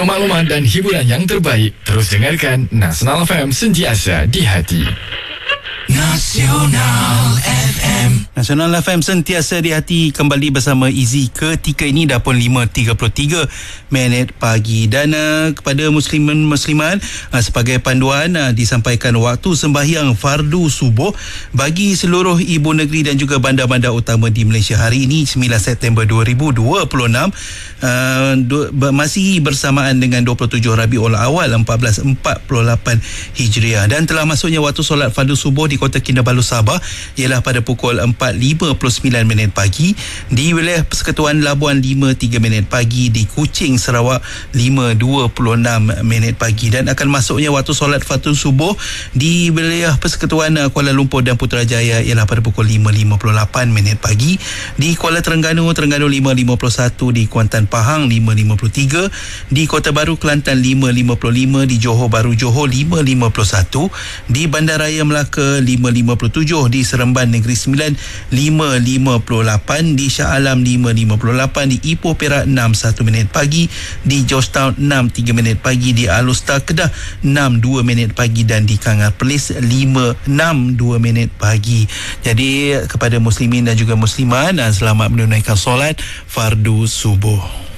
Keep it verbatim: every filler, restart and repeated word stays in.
Untuk maklumat dan hiburan yang terbaik, terus dengarkan Nasional F M, sentiasa di hati. Nasional F M. Nasional F M sentiasa di hati, kembali bersama Izzy ketika ini dah pun lima tiga puluh tiga minit pagi. Dan uh, kepada muslimin muslimat, uh, sebagai panduan uh, disampaikan waktu sembahyang fardu subuh bagi seluruh ibu negeri dan juga bandar-bandar utama di Malaysia hari ini sembilan September dua ribu dua puluh enam, uh, du- masih bersamaan dengan dua puluh tujuh Rabiul Awal seribu empat ratus empat puluh lapan Hijriah, dan telah masuknya waktu solat fardu subuh di Kota Kinabalu Sabah ialah pada pukul empat lima puluh sembilan minit pagi, di wilayah Persekutuan Labuan lima tiga minit pagi, di Kuching Sarawak lima dua puluh enam minit pagi, dan akan masuknya waktu solat fardu subuh di wilayah Persekutuan Kuala Lumpur dan Putrajaya ialah pada pukul lima lima puluh lapan minit pagi, di Kuala Terengganu Terengganu lima lima puluh satu, di Kuantan Pahang lima lima puluh tiga, di Kota Baru Kelantan lima lima puluh lima, di Johor Bahru Johor lima lima puluh satu, di Bandaraya Melaka lima lima puluh tujuh, di Seremban Negeri Sembilan lima lima puluh lapan, di Shah Alam lima lima puluh lapan, di Ipoh Perak enam satu minit pagi, di Georgetown enam tiga minit pagi, di Alustar Kedah enam dua minit pagi, dan di Kangar Perlis lima enam dua minit pagi. Jadi kepada muslimin dan juga muslimat, selamat menunaikan solat fardu subuh.